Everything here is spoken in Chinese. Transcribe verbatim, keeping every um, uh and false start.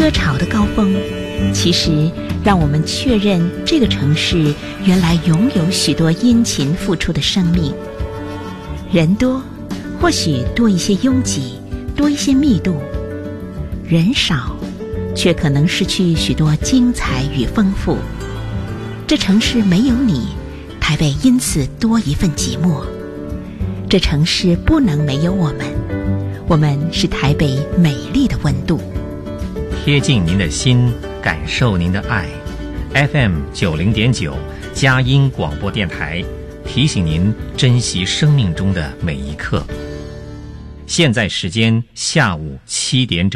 车潮的高峰，其实让我们确认这个城市原来拥有许多殷勤付出的生命。人多，或许多一些拥挤，多一些密度；人少，却可能失去许多精彩与丰富。这城市没有你，台北因此多一份寂寞。这城市不能没有我们，我们是台北美丽的温度。 贴近您的心，感受您的爱。F M 九零点九佳音广播电台提醒您珍惜生命中的每一刻。现在时间下午七点整。